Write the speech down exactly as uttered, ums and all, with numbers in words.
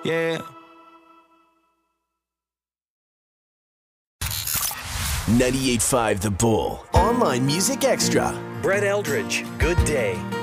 Yeah. ninety-eight point five The Bull. Online Music Extra. Brett Eldridge, Good Day.